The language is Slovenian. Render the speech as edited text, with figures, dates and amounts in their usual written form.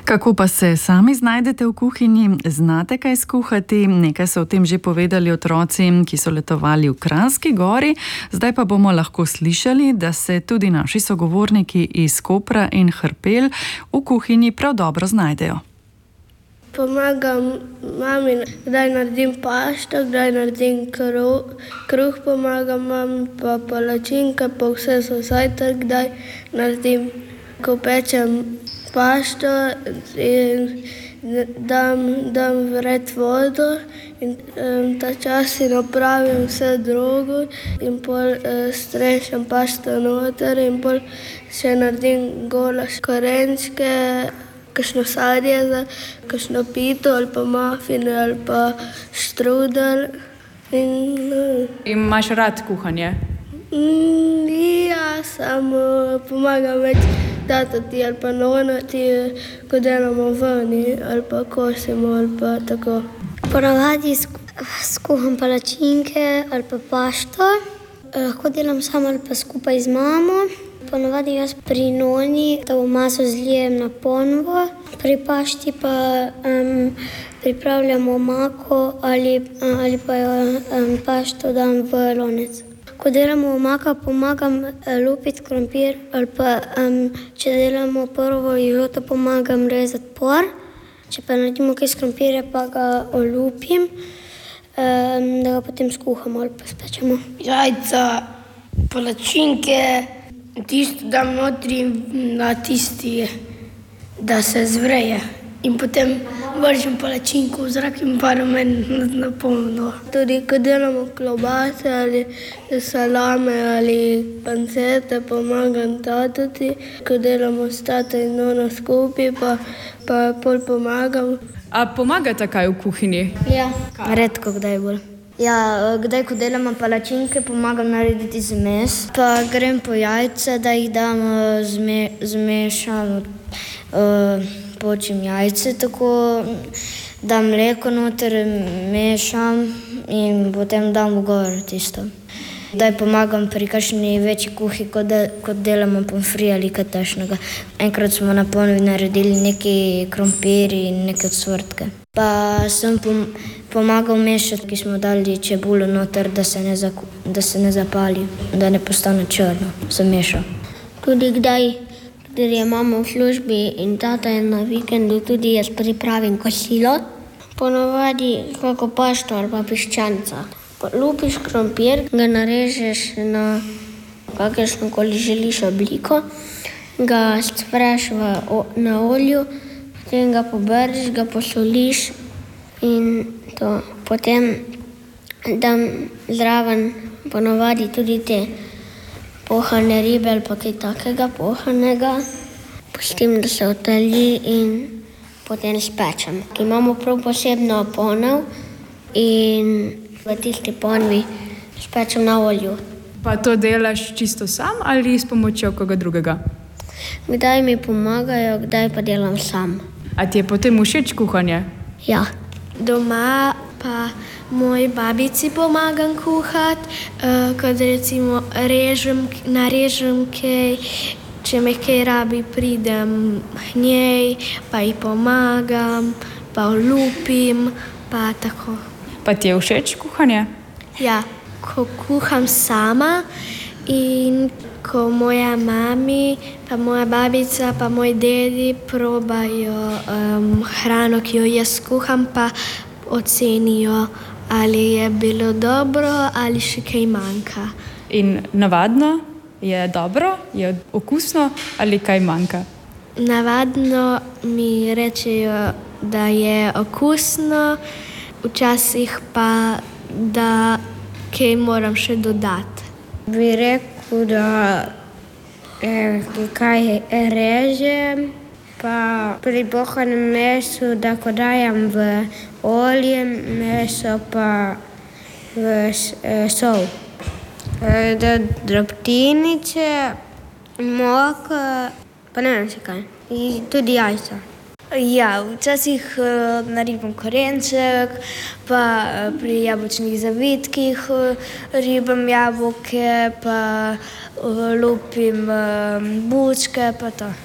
Kako pa se sami znajdete v kuhinji? Znate kaj skuhati? Nekaj so o tem že povedali otroci, ki so letovali v Kranjski Gori. Zdaj pa bomo lahko slišali, da se tudi naši sogovorniki iz Kopra in Hrpelj v kuhinji prav dobro znajdejo. Pomagam mami, kdaj naredim pašto, kdaj naredim kruh, pomagam mami, pa palačinke, pa vse za zajtrk, kdaj naredim. Ko pečem pašto in dam vret vodo in ta čas si napravim vse drugo in pol strešam pašto noter in pol še naredim golaž, korenčke, kakšno sadje za kakšno pito ali pa mafine ali pa štrudel. Imaš rad kuhanje? Ja, samo pomagam več tatati ali pa nonati, ko delamo vani ali pa kosimo ali pa tako. Ponavadi skuham palačinke ali pa pašto. Lahko delam sama ali pa skupaj z mamo. Ponavadi jaz pri noni to maso zlijem na ponvo, pri pašti pa pripravljam omako ali pa pašto dam v lonec. Ko delamo omako, pomagam lupiti krompir ali pa če delamo prvo rižoto, pomagam rezati por. Če pa naredimo kaj s krompirja, pa ga olupim, da ga potem skuhamo ali pa spečemo. Jajca, palačinke, tisto dam notri na tisti, da se zvreje. In potem vržem palačinko v zrak in pa rumen na polno. Tudi ko delamo klobase ali salame ali pancete, pomagam tatati. Ko delamo s tato in nono skupaj, pa pol pomagam. A pomagate kaj v kuhinji? Ja, redko kdaj bolj. Ja, kdaj, ko delamo palačinke, pomagam narediti zmes. Pa grem po jajce, da jih dam zmešam, počim jajce, tako dam mleko noter, mešam in potem dam v gor tisto. Kdaj pomagam pri kakšni večji kuhi, kot delamo pomfri ali kaj takšnega. Enkrat smo na ponvi naredili neki krompir in neke ocvrtke. Pa sem pomagal mešati, ki smo dali čebulo noter, da se ne zapali, da ne postane črno, sem mešal. Tudi kdaj, ker je mama v službi in tata je na vikendu, tudi jaz pripravim kosilo. Ponavadi kako pašto ali pa piščanca. Lupiš krompir, ga narežeš na kakršnokoli želiš obliko, ga scvreš na olju, potem ga poberiš, ga posoliš in to. Potem dam zraven ponavadi tudi te pohane ribe ali pa kaj takega pohanega. Pustim, da se otalji in potem spečem. Imamo prav posebno ponev in v tisti ponvi spečem na olju. Pa to delaš čisto sam ali s pomočjo koga drugega? Kdaj mi pomagajo, kdaj pa delam sam. A ti je potem všeč kuhanje? Ja. Doma pa moji babici pomagam kuhati, kot recimo narežem kaj, če me kaj rabi, pridem k njej, pa ji pomagam, pa olupim, pa tako. Pa ti je všeč kuhanje? Ja, ko kuham sama in ko moja mami, pa moja babica, pa moj dedi probajo hrano, ki jo jaz kuham, pa ocenijo, ali je bilo dobro ali še kaj manjka. In navadno je dobro, je okusno ali kaj manjka? Navadno mi rečejo, da je okusno, včasih pa, da kaj moram še dodati. Bi rekel, da kaj režem, pa pri pohanem mesu, da ko dajem v olje, meso pa v sol. Da drobtinice, moko, pa ne vem še kaj. In tudi jajca. Ja, včasih naredim korenček, pa pri jabolčnih zavitkih ribam jabolke, pa lupim bučke, pa to.